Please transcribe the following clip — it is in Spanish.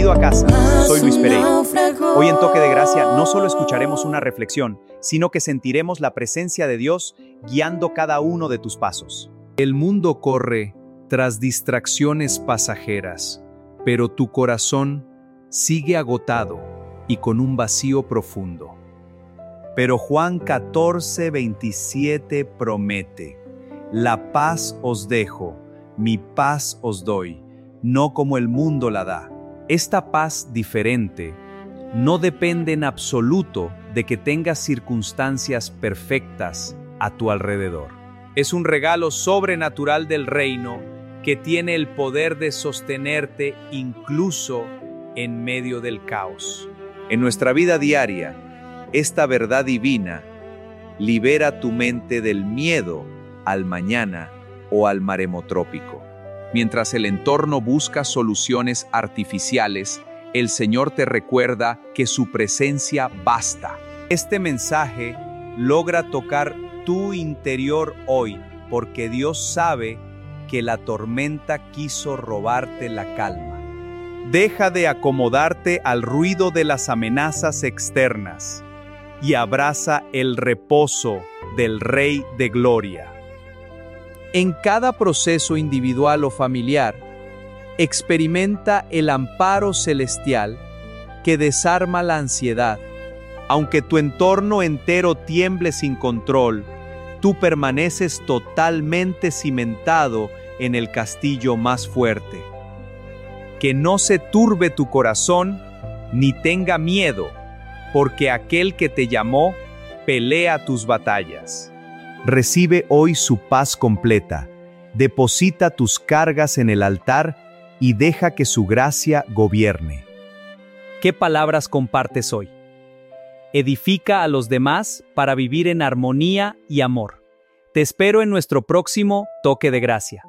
Bienvenido a casa, soy Luis Pereira. Hoy en Toque de Gracia no solo escucharemos una reflexión, sino que sentiremos la presencia de Dios guiando cada uno de tus pasos. El mundo corre tras distracciones pasajeras, pero tu corazón sigue agotado y con un vacío profundo. Pero Juan 14:27 promete: la paz os dejo, mi paz os doy, no como el mundo la da. Esta paz diferente no depende en absoluto de que tengas circunstancias perfectas a tu alrededor. Es un regalo sobrenatural del reino que tiene el poder de sostenerte incluso en medio del caos. En nuestra vida diaria, esta verdad divina libera tu mente del miedo al mañana o al maremotrópico. Mientras el entorno busca soluciones artificiales, el Señor te recuerda que su presencia basta. Este mensaje logra tocar tu interior hoy, porque Dios sabe que la tormenta quiso robarte la calma. Deja de acomodarte al ruido de las amenazas externas y abraza el reposo del Rey de Gloria. En cada proceso individual o familiar, experimenta el amparo celestial que desarma la ansiedad. Aunque tu entorno entero tiemble sin control, tú permaneces totalmente cimentado en el castillo más fuerte. Que no se turbe tu corazón ni tenga miedo, porque aquel que te llamó pelea tus batallas. Recibe hoy su paz completa, deposita tus cargas en el altar y deja que su gracia gobierne. ¿Qué palabras compartes hoy? Edifica a los demás para vivir en armonía y amor. Te espero en nuestro próximo Toque de Gracia.